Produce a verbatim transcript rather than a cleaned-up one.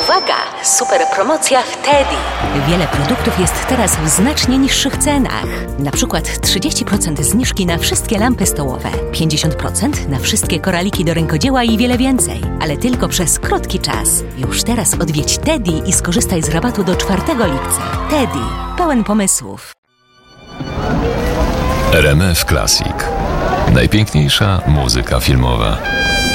Uwaga! Super promocja w Teddy. Wiele produktów jest teraz w znacznie niższych cenach. Na przykład trzydzieści procent zniżki na wszystkie lampy stołowe, pięćdziesiąt procent na wszystkie koraliki do rękodzieła i wiele więcej. Ale tylko przez krótki czas. Już teraz odwiedź Teddy i skorzystaj z rabatu do czwartego lipca. Teddy. Pełen pomysłów. R M F Classic. Najpiękniejsza muzyka filmowa.